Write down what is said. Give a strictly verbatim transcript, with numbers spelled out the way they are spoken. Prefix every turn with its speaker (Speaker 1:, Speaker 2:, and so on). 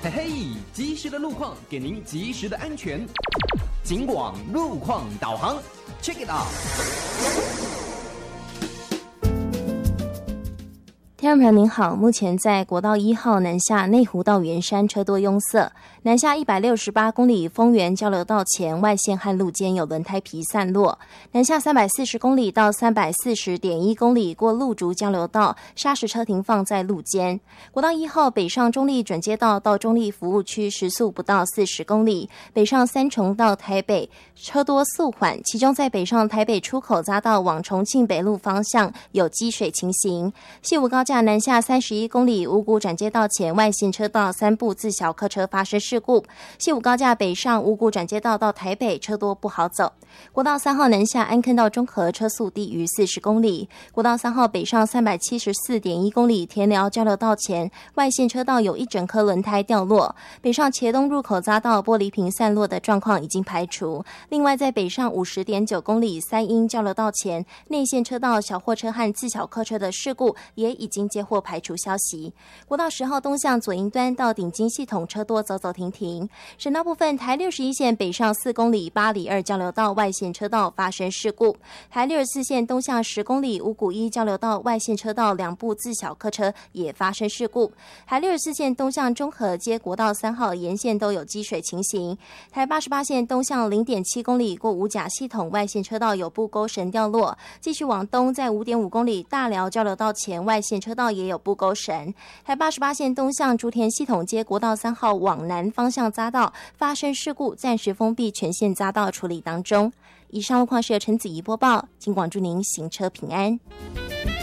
Speaker 1: 嘿嘿，及时的路况给您及时的安全。警广路况导航 ，check it out。
Speaker 2: 听众朋友您好，目前在国道一号南下内湖到圆山车多拥塞，南下一百六十八公里丰原交流道前外线和路肩有轮胎皮散落，南下三百四十公里到三百四十点一公里过路竹交流道，砂石车停放在路肩。国道一号北上中立转接道到中立服务区时速不到四十公里，北上三重到台北车多速缓，其中在北上台北出口匝道往重庆北路方向有积水情形。西武高架南下三十一公里五股转接道前外线车道三部自小客车发生事故，西武高架北上五股转接道到台北车多不好走。国道三号南下安坑到中和车速低于四十公里，国道三号北上三百七十四点一公里田寮交流道前外线车道有一整颗轮胎掉落，北上茄东入口匝道玻璃瓶散落的状况已经排除。另外在北上五十点九公里三鹰交流道前内线车道小货车和自小客车的事故也已经接获排除消息。国道十号东向左营端到顶金系统车多走走停停。省道部分，台六十一线北上四公里八里二交流道外线车道发生事故，台六十四线东向十公里五股一交流道外线车道两部自小客车也发生事故，台六十四线东向中和街国道三号沿线都有积水情形，台八十八线东向零点七公里过五甲系统外线车道有部钩绳掉落，继续往东在五点五公里大寮交流道前外线车道也有部钩绳，台八十八线东向竹田系统街国道三号往南方向匝道发生事故，暂时封闭全线匝道处理当中。以上路况是由陈子怡播报，警广祝您行车平安。